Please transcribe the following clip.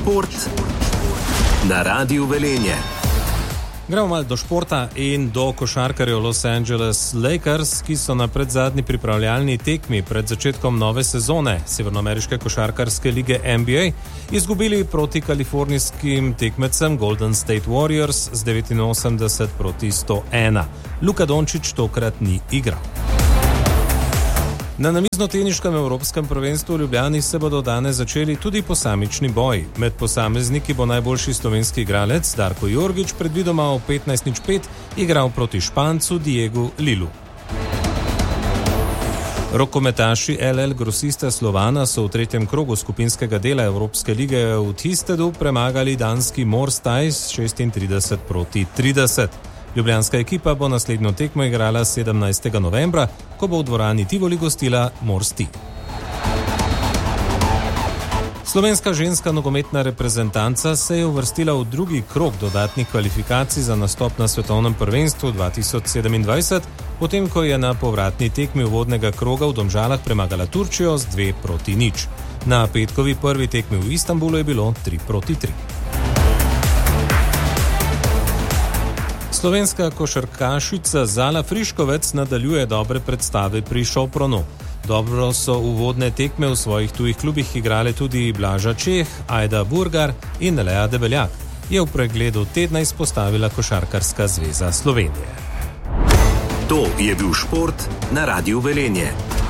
Šport na Radiu Velenje. Gremo malo do športa in do košarkarjev Los Angeles Lakers, ki so na predzadnji pripravljalni tekmi pred začetkom nove sezone severnoameriške košarkarske lige NBA izgubili proti kalifornijskim tekmecem Golden State Warriors z 89-101. Luka Dončić tokrat ni igral. Na namiznoteniškem evropskem prvenstvu v Ljubljani se bodo danes začeli tudi posamični boji. Med posamezniki bo najboljši slovenski igralec Darko Jorgić predvidoma v 15:5 igral proti Špancu Diegu Lilu. Rokometaši LL Grosista Slovana so v tretjem krogu skupinskega dela Evropske lige v Tistedu premagali danski Morstaj s 36-30. Ljubljanska ekipa bo naslednjo tekmo igrala 17. novembra, ko bo v dvorani Tivoli gostila Morsti. Slovenska ženska nogometna reprezentanca se je uvrstila v drugi krog dodatnih kvalifikacij za nastop na svetovnem prvenstvu 2027, potem ko je na povratni tekmi uvodnega kroga v Domžalah premagala Turčijo z 2-0. Na petkovi prvi tekmi v Istanbulu je bilo 3-3. Slovenska košarkašica Zala Friškovec nadaljuje dobre predstave pri Šopronu. Dobro so uvodne tekme v svojih tujih klubih igrale tudi Blaža Čeh, Ajda Burgar in Lea Debeljak, je v pregledu tedna izpostavila Košarkarska zveza Slovenije. To je bil šport na Radiu Velenje.